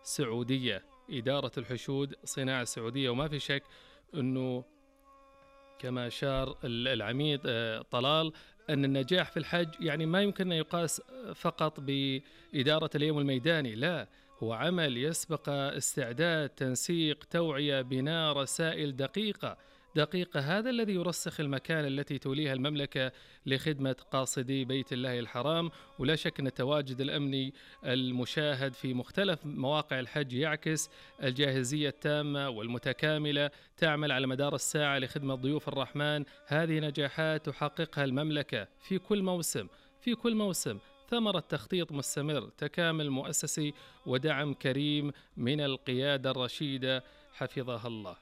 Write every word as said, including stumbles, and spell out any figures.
سعودية. إدارة الحشود صناعة سعودية، وما في شك أنه كما أشار العميد آه، طلال أن النجاح في الحج يعني ما يمكن أن يقاس فقط بإدارة اليوم الميداني، لا، هو عمل يسبق استعداد، تنسيق، توعية، بناء رسائل دقيقة دقيقة. هذا الذي يرسخ المكانة التي توليها المملكة لخدمة قاصدي بيت الله الحرام. ولا شك أن التواجد الأمني المشاهد في مختلف مواقع الحج يعكس الجاهزية التامة والمتكاملة، تعمل على مدار الساعة لخدمة ضيوف الرحمن. هذه نجاحات تحققها المملكة في كل موسم في كل موسم ثمرة تخطيط مستمر، تكامل مؤسسي، ودعم كريم من القيادة الرشيدة حفظها الله.